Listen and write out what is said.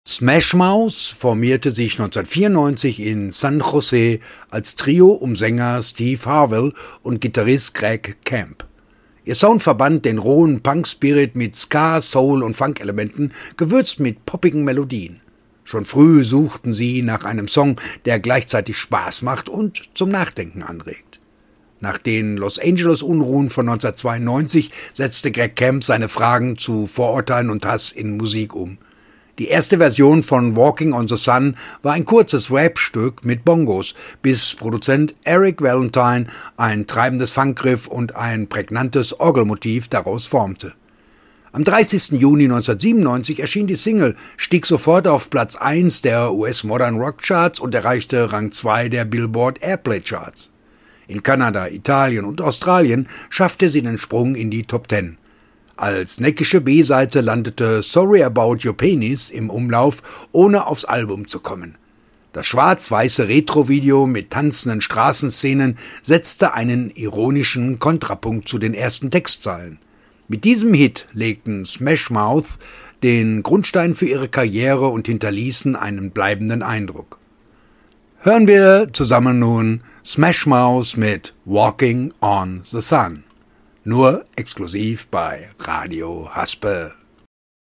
Smash Mouth formierte sich 1994 in San Jose als Trio um Sänger Steve Harwell und Gitarrist Greg Camp. Ihr Sound verband den rohen Punk-Spirit mit Ska-, Soul- und Funk-Elementen, gewürzt mit poppigen Melodien. Schon früh suchten sie nach einem Song, der gleichzeitig Spaß macht und zum Nachdenken anregt. Nach den Los Angeles-Unruhen von 1992 setzte Greg Camp seine Fragen zu Vorurteilen und Hass in Musik um. Die erste Version von Walking on the Sun war ein kurzes Rap-Stück mit Bongos, bis Produzent Eric Valentine ein treibendes Funkriff und ein prägnantes Orgelmotiv daraus formte. Am 30. Juni 1997 erschien die Single, stieg sofort auf Platz 1 der US Modern Rock Charts und erreichte Rang 2 der Billboard Airplay Charts. In Kanada, Italien und Australien schaffte sie den Sprung in die Top 10. Als neckische B-Seite landete Sorry About Your Penis im Umlauf, ohne aufs Album zu kommen. Das schwarz-weiße Retro-Video mit tanzenden Straßenszenen setzte einen ironischen Kontrapunkt zu den ersten Textzeilen. Mit diesem Hit legten Smash Mouth den Grundstein für ihre Karriere und hinterließen einen bleibenden Eindruck. Hören wir zusammen nun Smash Mouth mit Walking on the Sun. Nur exklusiv bei Radio Haspe.